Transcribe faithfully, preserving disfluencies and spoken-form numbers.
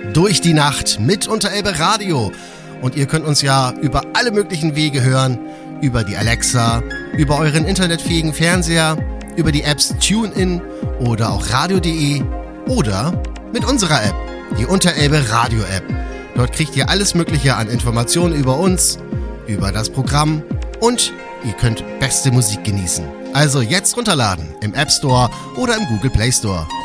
durch die Nacht mit Unterelbe Radio. Und ihr könnt uns ja über alle möglichen Wege hören, über die Alexa, über euren internetfähigen Fernseher, über die Apps TuneIn oder auch radio punkt de oder mit unserer App, die Unterelbe Radio App. Dort kriegt ihr alles Mögliche an Informationen über uns, über das Programm und ihr könnt beste Musik genießen. Also jetzt runterladen im App Store oder im Google Play Store.